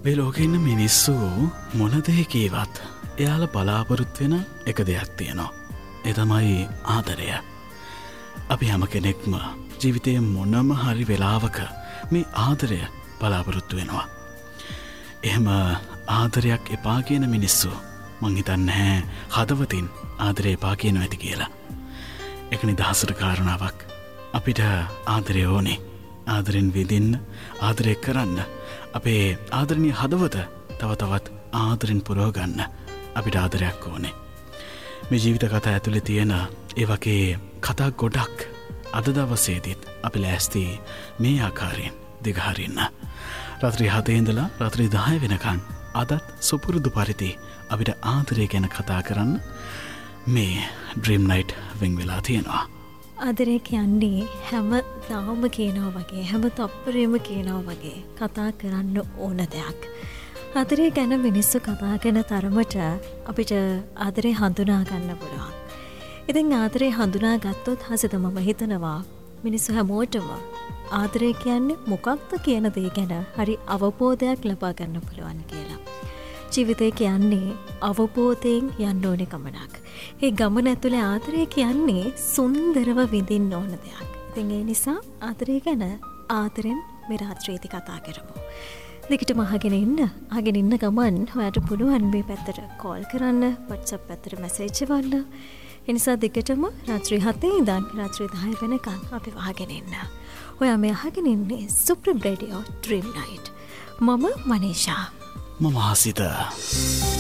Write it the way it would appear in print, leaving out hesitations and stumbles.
මේ ලෝකේ ඉන්න මිනිස්සු මොන දෙයකවත් එයාලා බලාපොරොත්තු වෙන එක දෙයක් තියෙනවා. ඒ තමයි ආදරය. අපි හැම කෙනෙක්ම ජීවිතයේ මොනම හරි වෙලාවක මේ ආදරය බලාපොරොත්තු වෙනවා. එහෙම ආදරයක් එපා කියන මිනිස්සු මං හිතන්නේ හදවතින් ආදරය එපා කියනවා ඇති කියලා. ඒක නිදහසට කාරණාවක්. අපිට ආදරය ඕනේ. ආදරෙන් විඳින්න, ආදරය කරන්න. අපේ ආදරණීය හදවත තව තවත් ආදරෙන් පුරව ගන්න අපිට ආදරයක් ඕනේ. මේ ජීවිත කතා ඇතුලේ තියෙන ඒ වගේ කතා ගොඩක් අද දවසේදීත් අපි ලෑස්ති මේ ආකාරයෙන් දිගහරින්න. රාත්‍රී 7 ඉඳලා රාත්‍රී 10 වෙනකන් අදත් සුපුරුදු පරිදි අපිට ආදරය ගැන කතා කරන්න මේ ඩ්‍රීම් නයිට් වෙන් වෙලා තියෙනවා. ආදරය කියන්නේ හැම දාම කියනවා වගේ, හැම තප්පරෙම කියනවා වගේ කතා කරන්න ඕන දෙයක්. ආදරය ගැන මිනිස්සු කතා කරන තරමට අපිට ආදරය හඳුනා ගන්න පුළුවන්. ඉතින් ආදරය හඳුනා ගත්තොත් හසිත මම හිතනවා මිනිස්සු හැමෝටම ආදරය කියන්නේ මොකක්ද කියන දේ ගැන හරි අවබෝධයක් ලබා ගන්න පුළුවන් කියලා. ජීවිතය කියන්නේ අවබෝධයෙන් යන්න ඕනේ ගමනක්. ඒ ගමන ඇතුලේ ආදරය කියන්නේ සුන්දරව විඳින්න ඕන දෙයක්. ඉතින් ඒ නිසා ආදරය ගැන ආදරෙන් මේ රාත්‍රියේදී කතා කරමු. දිගටම අහගෙන ඉන්න ගමන් ඔයාලට පුළුවන් මේ පැත්තට කෝල් කරන්න, WhatsApp පැත්තට මැසේජ් එවන්න. ඒ නිසා දිගටම රාත්‍රී 7 ඉඳන් රාත්‍රී 10 වෙනකන් අපි වහගෙන ඉන්න. ඔයා මේ අහගෙන ඉන්නේ සුප්‍රීම රේඩියෝ ඩ්‍රීම් නයිට්. මම මනීෂා. මම හසිත.